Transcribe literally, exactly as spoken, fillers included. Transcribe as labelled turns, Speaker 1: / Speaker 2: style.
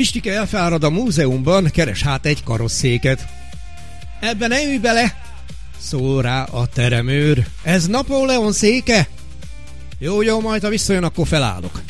Speaker 1: Pistike elfárad a múzeumban, keres hát egy karosszéket. Ebben ne ülj bele, szól rá a teremőr. Ez Napóleon széke? Jó, jó, majd ha visszajön, akkor felállok.